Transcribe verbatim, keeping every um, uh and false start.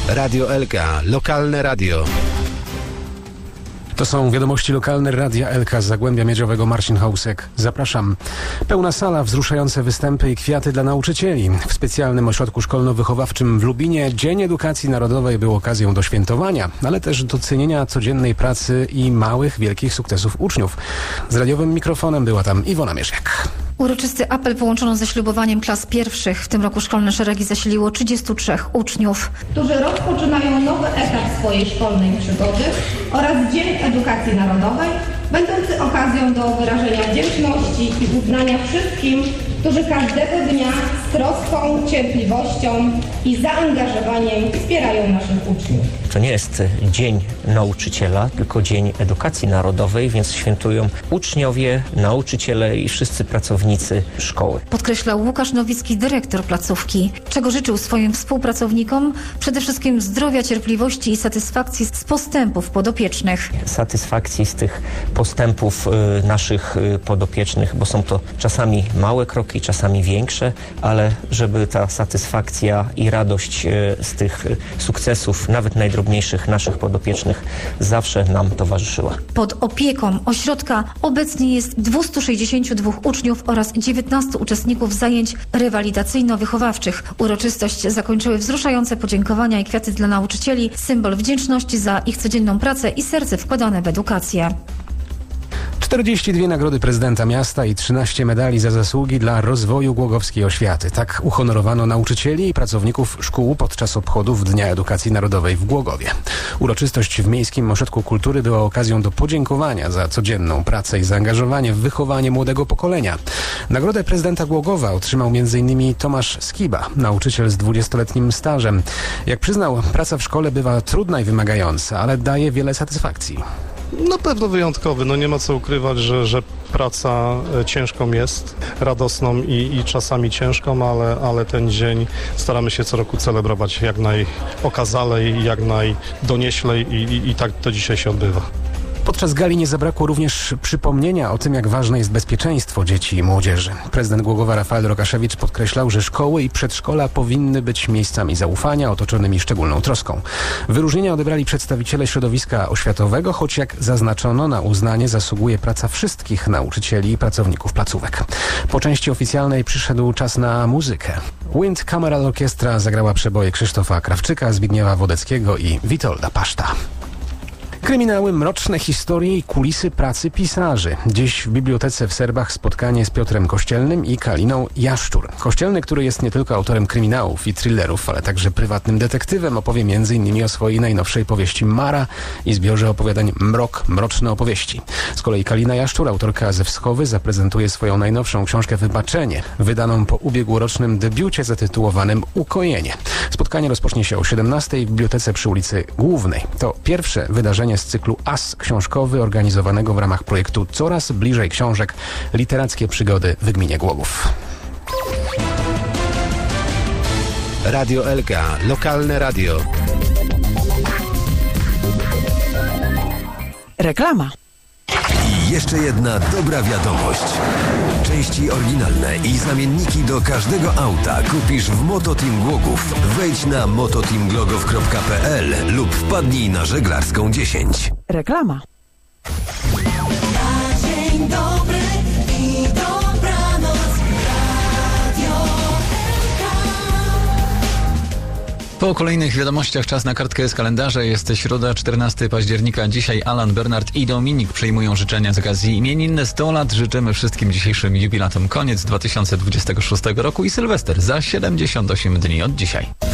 Radio Elka, lokalne radio. To są wiadomości lokalne Radia Elka z Zagłębia Miedziowego. Marcin Hołsek. Zapraszam. Pełna sala, wzruszające występy i kwiaty dla nauczycieli. W specjalnym ośrodku szkolno-wychowawczym w Lubinie Dzień Edukacji Narodowej był okazją do świętowania, ale też docenienia codziennej pracy i małych, wielkich sukcesów uczniów. Z radiowym mikrofonem była tam Iwona Mierzwiak. Uroczysty apel połączono ze ślubowaniem klas pierwszych. W tym roku szkolne szeregi zasiliło trzydziestu trzech uczniów, którzy rozpoczynają nowy etap swojej szkolnej przygody, oraz Dzień Edukacji Narodowej, będący okazją do wyrażenia wdzięczności i uznania wszystkim, którzy każdego dnia z troską, cierpliwością i zaangażowaniem wspierają naszych uczniów. To nie jest Dzień Nauczyciela, tylko Dzień Edukacji Narodowej, więc świętują uczniowie, nauczyciele i wszyscy pracownicy szkoły. Podkreślał Łukasz Nowicki, dyrektor placówki. Czego życzył swoim współpracownikom? Przede wszystkim zdrowia, cierpliwości i satysfakcji z postępów podopiecznych. Satysfakcji z tych postępów y, naszych y, podopiecznych, bo są to czasami małe kroki, czasami większe, ale żeby ta satysfakcja i radość y, z tych y, sukcesów, nawet najdrobniejszych naszych podopiecznych, zawsze nam towarzyszyła. Pod opieką ośrodka obecnie jest dwieście sześćdziesiąt dwa uczniów oraz dziewiętnastu uczestników zajęć rewalidacyjno-wychowawczych. Uroczystość zakończyły wzruszające podziękowania i kwiaty dla nauczycieli, symbol wdzięczności za ich codzienną pracę i serce wkładane w edukację. czterdzieści dwie nagrody prezydenta miasta i trzynaście medali za zasługi dla rozwoju głogowskiej oświaty. Tak uhonorowano nauczycieli i pracowników szkół podczas obchodów Dnia Edukacji Narodowej w Głogowie. Uroczystość w Miejskim Ośrodku Kultury była okazją do podziękowania za codzienną pracę i zaangażowanie w wychowanie młodego pokolenia. Nagrodę prezydenta Głogowa otrzymał między innymi Tomasz Skiba, nauczyciel z dwudziestoletnim stażem. Jak przyznał, praca w szkole bywa trudna i wymagająca, ale daje wiele satysfakcji. Na pewno wyjątkowy, no nie ma co ukrywać, że, że praca ciężką jest, radosną i, i czasami ciężką, ale, ale ten dzień staramy się co roku celebrować jak najokazalej, jak najdonieślej i, i, i tak to dzisiaj się odbywa. Podczas gali nie zabrakło również przypomnienia o tym, jak ważne jest bezpieczeństwo dzieci i młodzieży. Prezydent Głogowa Rafael Rokaszewicz podkreślał, że szkoły i przedszkola powinny być miejscami zaufania, otoczonymi szczególną troską. Wyróżnienia odebrali przedstawiciele środowiska oświatowego, choć jak zaznaczono, na uznanie zasługuje praca wszystkich nauczycieli i pracowników placówek. Po części oficjalnej przyszedł czas na muzykę. Wind Cameral Orkiestra zagrała przeboje Krzysztofa Krawczyka, Zbigniewa Wodeckiego i Witolda Paszta. Kryminały, mroczne historie i kulisy pracy pisarzy. Dziś w bibliotece w Serbach spotkanie z Piotrem Kościelnym i Kaliną Jaszczur. Kościelny, który jest nie tylko autorem kryminałów i thrillerów, ale także prywatnym detektywem, opowie m in o swojej najnowszej powieści Mara i zbiorze opowiadań Mrok, mroczne opowieści. Z kolei Kalina Jaszczur, autorka ze Wschowy, zaprezentuje swoją najnowszą książkę Wybaczenie, wydaną po ubiegłorocznym debiucie zatytułowanym Ukojenie. Spotkanie rozpocznie się o siedemnastej w bibliotece przy ulicy Głównej. To pierwsze wydarzenie z cyklu As książkowy organizowanego w ramach projektu Coraz bliżej książek. Literackie przygody w gminie Głogów. Radio Elka, lokalne radio. Reklama. I jeszcze jedna dobra wiadomość. Części oryginalne i zamienniki do każdego auta kupisz w Mototeam Głogów. Wejdź na mototeamglogow kropka p l lub wpadnij na Żeglarską dziesięć. Reklama. Dzień dobry i dobranoc. Radio Elka. Po kolejnych wiadomościach czas na kartkę z kalendarza. Jest środa, czternastego października. Dzisiaj Alan, Bernard i Dominik przyjmują życzenia z okazji imienin. sto lat życzymy wszystkim dzisiejszym jubilatom. Koniec dwa tysiące dwudziestego szóstego roku i Sylwester za siedemdziesiąt osiem dni od dzisiaj.